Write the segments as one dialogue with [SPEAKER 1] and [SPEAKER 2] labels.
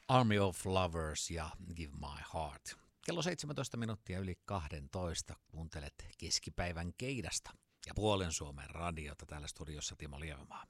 [SPEAKER 1] Army of Lovers ja Give My Heart. Kello 17 minuuttia yli 12. Kuuntelet keskipäivän keidasta ja puolen Suomen radiota täällä studiossa Timo Lievemaa.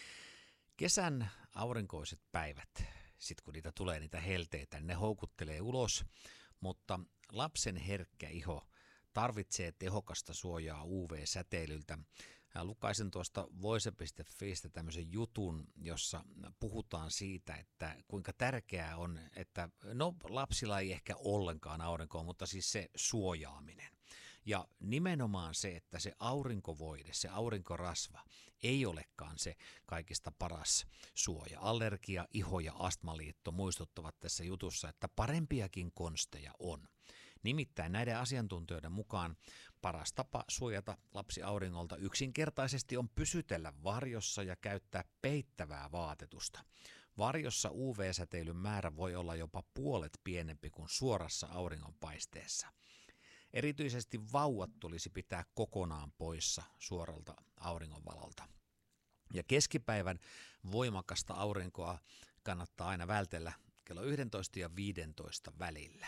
[SPEAKER 1] Kesän aurinkoiset päivät, sit kun niitä tulee niitä helteitä, ne houkuttelee ulos, mutta lapsen herkkä iho tarvitsee tehokasta suojaa UV-säteilyltä. Lukaisin tuosta voice.fiistä tämmöisen jutun, jossa puhutaan siitä, että kuinka tärkeää on, että lapsilla ei ehkä ollenkaan aurinkoa, mutta siis se suojaaminen. Ja nimenomaan se, että se aurinkovoide, se aurinkorasva ei olekaan se kaikista paras suoja. Allergia, iho ja astmaliitto muistuttavat tässä jutussa, että parempiakin konsteja on. Nimittäin näiden asiantuntijoiden mukaan paras tapa suojata lapsi auringolta yksinkertaisesti on pysytellä varjossa ja käyttää peittävää vaatetusta. Varjossa UV-säteilyn määrä voi olla jopa puolet pienempi kuin suorassa auringonpaisteessa. Erityisesti vauvat tulisi pitää kokonaan poissa suoralta auringonvalolta. Ja keskipäivän voimakasta aurinkoa kannattaa aina vältellä kello 11 ja 15 välillä.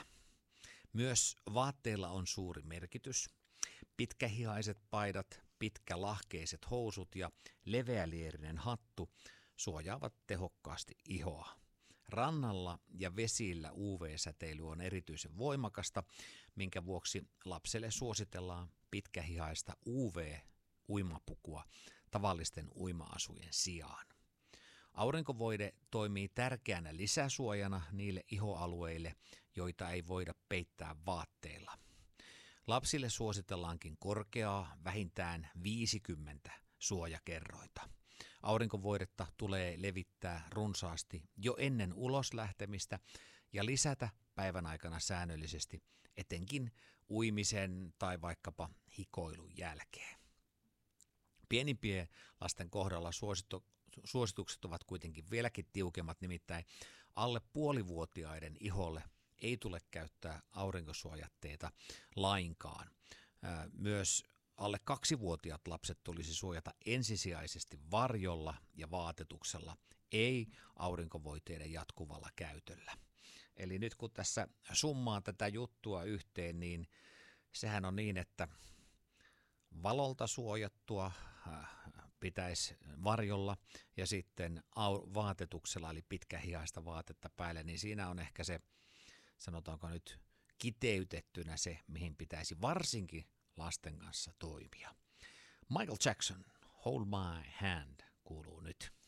[SPEAKER 1] Myös vaatteilla on suuri merkitys. Pitkähihaiset paidat, pitkälahkeiset housut ja leveälierinen hattu suojaavat tehokkaasti ihoa. Rannalla ja vesillä UV-säteily on erityisen voimakasta, minkä vuoksi lapselle suositellaan pitkähihaista UV-uimapukua tavallisten uima-asujen sijaan. Aurinkovoide toimii tärkeänä lisäsuojana niille ihoalueille, joita ei voida peittää vaatteilla. Lapsille suositellaankin korkeaa vähintään 50 suojakerrointa. Aurinkovoidetta tulee levittää runsaasti jo ennen uloslähtemistä ja lisätä päivän aikana säännöllisesti, etenkin uimisen tai vaikkapa hikoilun jälkeen. Pienimpien lasten kohdalla suositukset ovat kuitenkin vieläkin tiukemmat, nimittäin alle puolivuotiaiden iholle ei tule käyttää aurinkosuojatteita lainkaan. Myös alle 2-vuotiaat lapset tulisi suojata ensisijaisesti varjolla ja vaatetuksella, ei aurinkovoiteiden jatkuvalla käytöllä. Eli nyt kun tässä summaa tätä juttua yhteen, niin sehän on niin, että valolta suojattua pitäisi varjolla ja sitten vaatetuksella eli pitkähihaista vaatetta päälle, niin siinä on ehkä se, sanotaanko nyt kiteytettynä se, mihin pitäisi varsinkin lasten kanssa toimia. Michael Jackson, Hold My Hand, kuuluu nyt.